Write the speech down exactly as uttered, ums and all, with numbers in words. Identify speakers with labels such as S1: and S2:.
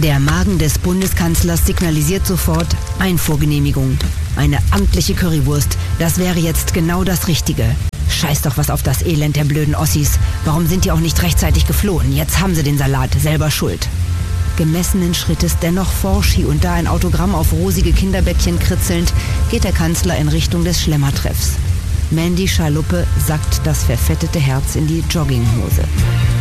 S1: Der Magen des Bundeskanzlers signalisiert sofort Einfuhrgenehmigung. Eine amtliche Currywurst, das wäre jetzt genau das Richtige. Scheiß doch was auf das Elend der blöden Ossis. Warum sind die auch nicht rechtzeitig geflohen? Jetzt haben sie den Salat, selber schuld. Gemessenen Schrittes, dennoch forsch, hier und da ein Autogramm auf rosige Kinderbäckchen kritzelnd, geht der Kanzler in Richtung des Schlemmertreffs. Mandy Schaluppe sackt das verfettete Herz in die Jogginghose.